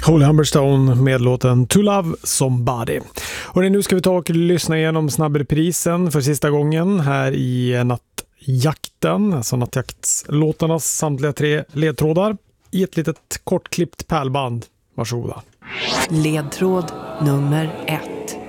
Holy Humberstone med låten To Love Somebody. Och nu ska vi ta och lyssna igenom snabbreprisen för sista gången här i Nattjakten, alltså nattjaktslåtarnas samtliga 3 ledtrådar i ett litet kortklippt pärlband. Varsågoda. Ledtråd nummer 1.